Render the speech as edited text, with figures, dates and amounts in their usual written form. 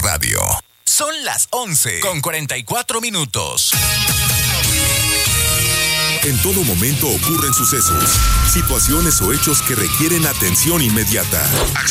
Radio. Son las 11:44. En todo momento ocurren sucesos, situaciones o hechos que requieren atención inmediata.